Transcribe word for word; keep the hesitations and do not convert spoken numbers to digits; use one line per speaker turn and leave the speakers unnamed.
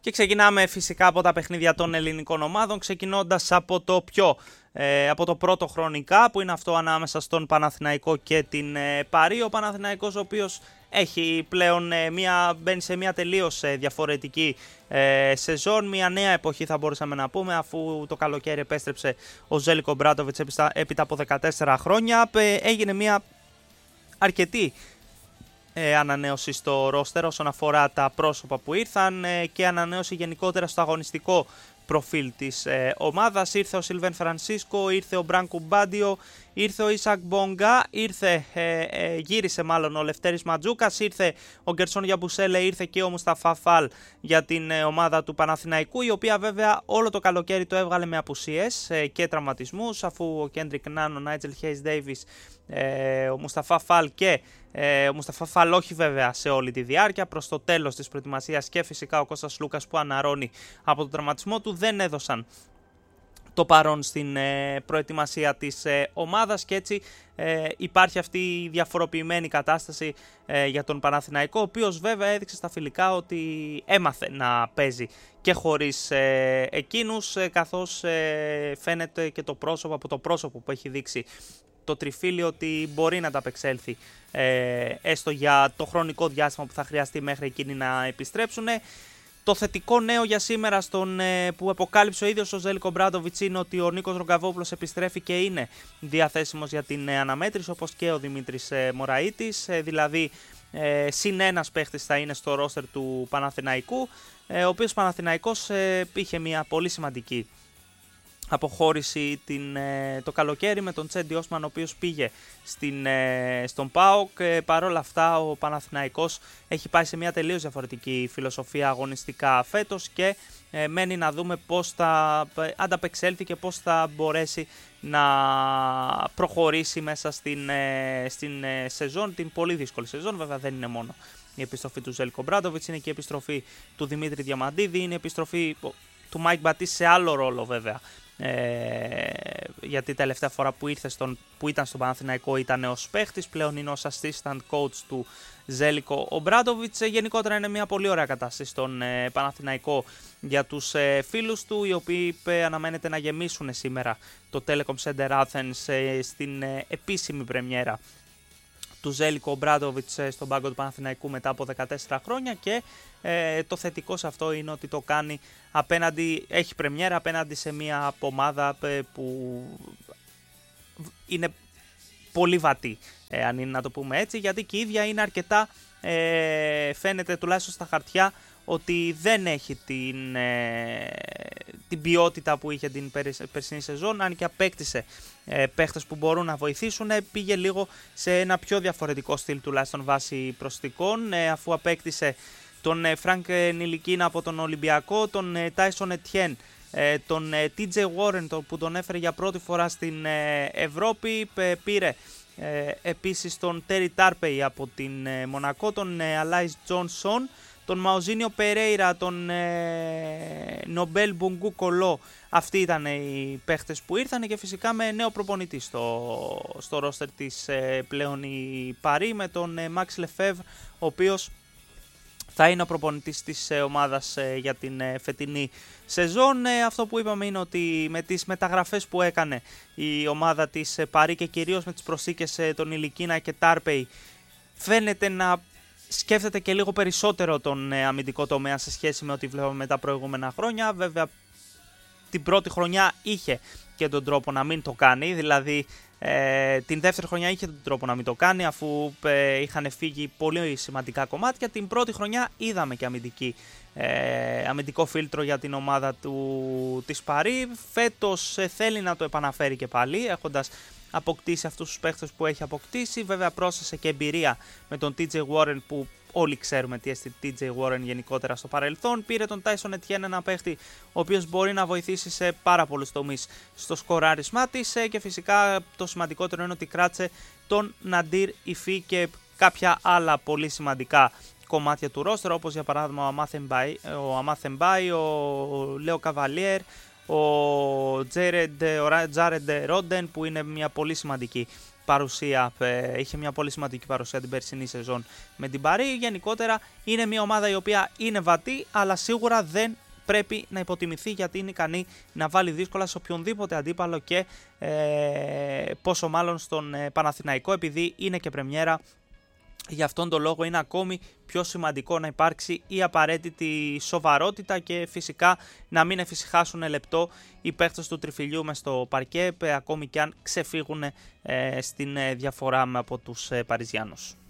Και ξεκινάμε φυσικά από τα παιχνίδια των ελληνικών ομάδων, ξεκινώντας από το πιο, ε, από το πρώτο χρονικά, που είναι αυτό ανάμεσα στον Παναθηναϊκό και την ε, Παρί. Ο Παναθηναϊκός, ο οποίος έχει πλέον ε, μια, μπαίνει σε μια τελείως ε, διαφορετική ε, σεζόν, μια νέα εποχή θα μπορούσαμε να πούμε, αφού το καλοκαίρι επέστρεψε ο Ζέλικο Ομπράντοβιτς έπειτα από δεκατέσσερα χρόνια. Ε, έγινε μια αρκετή Ε, ανανέωση στο ρόστερ όσον αφορά τα πρόσωπα που ήρθαν ε, και ανανέωση γενικότερα στο αγωνιστικό προφίλ της ε, ομάδας. Ήρθε ο Σιλβέν Φρανσίσκο, ήρθε ο Μπράνκου Μπάντιο, ήρθε ο Ισακ Μπόγκα, ήρθε, ε, ε, γύρισε μάλλον ο Λευτέρης Ματζούκας, ήρθε ο Γκερσόν Γιαμπουσέλε, ήρθε και ο Μουσταφά Φαλ για την ε, ομάδα του Παναθηναϊκού, η οποία βέβαια όλο το καλοκαίρι το έβγαλε με απουσίες ε, και τραυματισμούς, αφού ο Κέντρικ Νάν, ο Νάιτζελ Χέις Ντέιβις, ε, ο Μουσταφά Φαλ και ε, ο Μουσταφά Φαλ όχι βέβαια σε όλη τη διάρκεια, προς το τέλος της προετοιμασίας, και φυσικά ο Κώστας Λούκας που αναρρώνει από τον τραυματισμό του, δεν έδωσαν το παρόν στην ε, προετοιμασία της ε, ομάδας, και έτσι ε, υπάρχει αυτή η διαφοροποιημένη κατάσταση ε, για τον Παναθηναϊκό, ο οποίος βέβαια έδειξε στα φιλικά ότι έμαθε να παίζει και χωρίς ε, εκείνους, ε, καθώς ε, φαίνεται και το πρόσωπο, από το πρόσωπο που έχει δείξει το τριφύλι, ότι μπορεί να τα απεξέλθει ε, έστω για το χρονικό διάστημα που θα χρειαστεί μέχρι εκείνοι να επιστρέψουν. Το θετικό νέο για σήμερα στον, ε, που αποκάλυψε ο ίδιος ο Ζέλικο Ομπράντοβιτς είναι ότι ο Νίκος Ρογκαβόπουλος επιστρέφει και είναι διαθέσιμος για την ε, αναμέτρηση, όπως και ο Δημήτρης ε, Μωραΐτης, ε, δηλαδή ε, συν ένας παίχτης θα είναι στο ρόστερ του Παναθηναϊκού, ε, ο οποίος Παναθηναϊκός ε, είχε μια πολύ σημαντική αποχώρηση την, ε, το καλοκαίρι με τον Τσέντι Όσμαν, ο οποίος πήγε στην, ε, στον ΠΑΟΚ. Ε, Παρ' όλα αυτά ο Παναθηναϊκός έχει πάει σε μια τελείως διαφορετική φιλοσοφία αγωνιστικά φέτος και ε, μένει να δούμε πώς θα ανταπεξέλθει και πώς θα μπορέσει να προχωρήσει μέσα στην, ε, στην ε, σεζόν, την πολύ δύσκολη σεζόν. Βέβαια δεν είναι μόνο η επιστροφή του Ζέλικο Ομπράντοβιτς, είναι και η επιστροφή του Δημήτρη Διαμαντίδη, είναι η επιστροφή του Μάικ Μπατίς σε άλλο ρόλο βέβαια. Ε, γιατί τελευταία φορά που, ήρθε στον, που ήταν στον Παναθηναϊκό ήταν ως παίχτης, πλέον είναι ως assistant coach του Ζέλικο Ομπράντοβιτς. Ε, γενικότερα είναι μια πολύ ωραία κατάσταση στον ε, Παναθηναϊκό για τους ε, φίλους του, οι οποίοι ε, αναμένεται να γεμίσουν σήμερα το Telecom Center Athens ε, στην ε, επίσημη πρεμιέρα του Ζέλικο Ομπράντοβιτς στον πάγκο του Παναθηναϊκού μετά από δεκατέσσερα χρόνια, και ε, το θετικό σε αυτό είναι ότι το κάνει απέναντι, έχει πρεμιέρα απέναντι σε μια ομάδα ε, που είναι πολύ βατή, ε, αν είναι να το πούμε έτσι, γιατί και η ίδια είναι αρκετά, ε, φαίνεται τουλάχιστον στα χαρτιά, ότι δεν έχει την, ε, την ποιότητα που είχε την περσινή σεζόν, αν και απέκτησε ε, παίχτες που μπορούν να βοηθήσουν. Ε, πήγε λίγο σε ένα πιο διαφορετικό στυλ, τουλάχιστον βάσει προσθήκων, ε, αφού απέκτησε τον ε, Φρανκ Νιλικίνα από τον Ολυμπιακό, τον ε, Τάισον Ετιέν, ε, τον ε, Τι Τζέι Warren τον, που τον έφερε για πρώτη φορά στην ε, Ευρώπη, ε, πήρε ε, επίσης τον Τέρι Τάρπεϊ από την ε, Μονακό, τον ε, Αλάις Τζόνσον, τον Μαουζίνιο Περέιρα, τον ε, Νομπέλ Μπουνγκού Κολό. Αυτοί ήταν οι παίχτες που ήρθαν, και φυσικά με νέο προπονητή στο, στο ρόστερ της ε, πλέον η Παρί, με τον ε, Μαξ Λεφεύρ, ο οποίος θα είναι ο προπονητής της ε, ομάδας ε, για την ε, φετινή σεζόν. Ε, αυτό που είπαμε είναι ότι με τις μεταγραφές που έκανε η ομάδα της ε, Παρί, και κυρίως με τις προσθήκες ε, των Ιλικίνα και Τάρπεϊ, φαίνεται να σκέφτεται και λίγο περισσότερο τον ε, αμυντικό τομέα σε σχέση με ό,τι βλέπαμε τα προηγούμενα χρόνια. Βέβαια την πρώτη χρονιά είχε και τον τρόπο να μην το κάνει, δηλαδή ε, την δεύτερη χρονιά είχε τον τρόπο να μην το κάνει, αφού ε, είχαν φύγει πολύ σημαντικά κομμάτια. Την πρώτη χρονιά είδαμε και αμυντική, ε, αμυντικό φίλτρο για την ομάδα του, της Παρί. Φέτος ε, θέλει να το επαναφέρει και πάλι, έχοντας αποκτήσει αυτούς τους παίχτες που έχει αποκτήσει. Βέβαια πρόσθεσε και εμπειρία με τον Τι Τζέι Warren, που όλοι ξέρουμε τι έστει Τι Τζέι Warren γενικότερα στο παρελθόν. Πήρε τον Tyson Etienne, ένα παίχτη ο οποίος μπορεί να βοηθήσει σε πάρα πολλούς τομείς στο σκοράρισμά της, και φυσικά το σημαντικότερο είναι ότι κράτησε τον Ναντίρ Ιφή και κάποια άλλα πολύ σημαντικά κομμάτια του ρόστερ, όπως για παράδειγμα ο Αμάθεν Μπάι, ο Λέο Καβαλιέρ, ο Τζάρεντ Ρόντεν, που είναι μια πολύ σημαντική παρουσία, ε, είχε μια πολύ σημαντική παρουσία την περσινή σεζόν με την Παρί. Γενικότερα είναι μια ομάδα η οποία είναι βατή, αλλά σίγουρα δεν πρέπει να υποτιμηθεί, γιατί είναι ικανή να βάλει δύσκολα σε οποιονδήποτε αντίπαλο και ε, πόσο μάλλον στον ε, Παναθηναϊκό, επειδή είναι και πρεμιέρα. Γι' αυτόν τον λόγο είναι ακόμη πιο σημαντικό να υπάρξει η απαραίτητη σοβαρότητα και φυσικά να μην εφησυχάσουν λεπτό οι παίχτες του Τριφυλιού μες στο παρκέ, ακόμη και αν ξεφύγουν ε, στην ε, διαφορά από τους ε, Παριζιάνους.